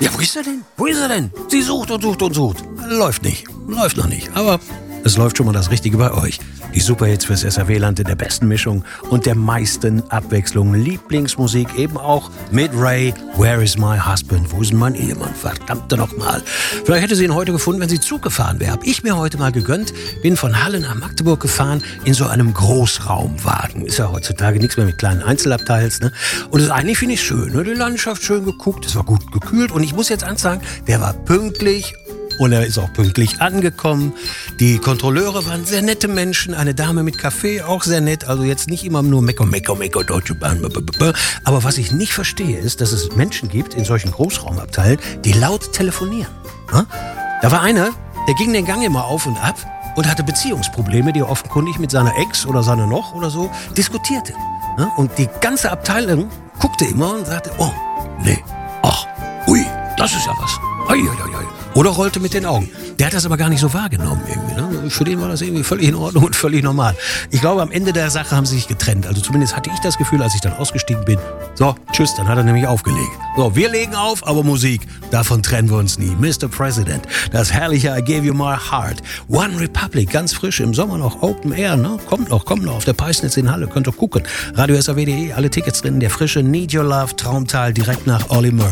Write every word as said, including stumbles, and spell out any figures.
Ja, wo ist er denn? Wo ist er denn? Sie sucht und sucht und sucht. Läuft nicht. Läuft noch nicht. Aber es läuft schon mal das Richtige bei euch. Die Superhits fürs S R W-Land in der besten Mischung und der meisten Abwechslung. Lieblingsmusik eben auch mit Ray. Where is my husband? Wo ist denn mein Ehemann? Verdammte noch mal. Vielleicht hätte sie ihn heute gefunden, wenn sie Zug gefahren wäre. Hab ich mir heute mal gegönnt. Bin von Halle nach Magdeburg gefahren in so einem Großraumwagen. Ist ja heutzutage nichts mehr mit kleinen Einzelabteils. Ne? Und das eigentlich finde ich schön. Ne? Die Landschaft schön geguckt. Es war gut gekühlt. Und ich muss jetzt ansagen, der war pünktlich. Und er ist auch pünktlich angekommen. Die Kontrolleure waren sehr nette Menschen. Eine Dame mit Kaffee, auch sehr nett. Also jetzt nicht immer nur Mekko, Mekko, Mekko, Deutsche Bahn. Aber was ich nicht verstehe, ist, dass es Menschen gibt in solchen Großraumabteilen, die laut telefonieren. Da war einer, der ging den Gang immer auf und ab und hatte Beziehungsprobleme, die er offenkundig mit seiner Ex oder seiner noch oder so diskutierte. Und die ganze Abteilung guckte immer und sagte, oh, nee, ach, ui, das ist ja was. Ui, ui, ui. Oder rollte mit den Augen. Der hat das aber gar nicht so wahrgenommen irgendwie. Ne? Für den war das irgendwie völlig in Ordnung und völlig normal. Ich glaube, am Ende der Sache haben sie sich getrennt. Also zumindest hatte ich das Gefühl, als ich dann ausgestiegen bin. So, tschüss, dann hat er nämlich aufgelegt. So, wir legen auf, aber Musik, davon trennen wir uns nie. Mister President, das herrliche I Gave You My Heart. One Republic, ganz frisch, im Sommer noch Open Air. Ne? Kommt noch, kommt noch auf der Peisnitz in Halle. Könnt ihr gucken. Radio S R W punkt de, alle Tickets drin. Der frische Need Your Love, Traumtal, direkt nach Olly Murs.